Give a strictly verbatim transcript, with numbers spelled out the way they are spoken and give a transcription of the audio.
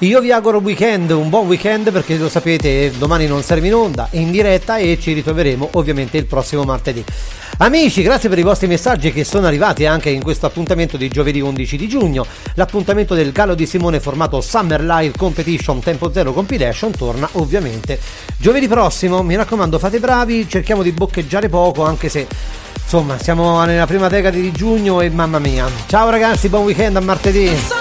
Io vi auguro weekend, un buon weekend, perché lo sapete domani non saremo in onda, in diretta, e ci ritroveremo ovviamente il prossimo martedì. Amici, grazie per i vostri messaggi che sono arrivati anche in questo appuntamento di giovedì undici di giugno. L'appuntamento del Gallo di Simone formato Summer Live Competition Tempo Zero Compilation torna ovviamente giovedì prossimo. Mi raccomando, fate bravi, cerchiamo di boccheggiare poco, anche se insomma siamo nella prima decade di giugno e mamma mia. Ciao ragazzi, buon weekend, a martedì.